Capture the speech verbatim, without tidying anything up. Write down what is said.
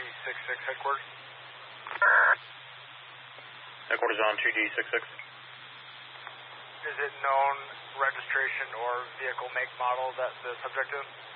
six six headquarters. Headquarters on two D six six. Is it known registration or vehicle make model that the subject is?